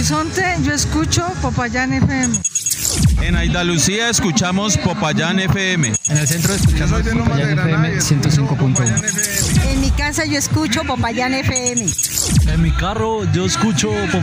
horizonte yo escucho Popayán FM. En Andalucía escuchamos Popayán FM. En el centro escuchamos Popayán FM 105.1. En mi casa yo escucho Popayán FM. En mi carro yo escucho